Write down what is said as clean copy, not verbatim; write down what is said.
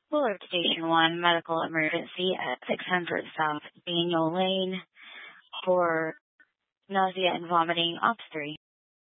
Bullard Station 1, medical emergency at 600 South Daniel Lane for nausea and vomiting, Ops 3.